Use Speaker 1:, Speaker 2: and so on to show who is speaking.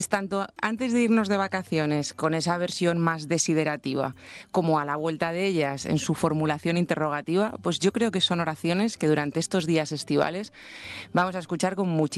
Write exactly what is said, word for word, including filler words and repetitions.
Speaker 1: Tanto antes de irnos de vacaciones con esa versión más desiderativa, como a la vuelta de ellas en su formulación interrogativa, pues yo creo que son oraciones que durante estos días estivales vamos a escuchar con muchísima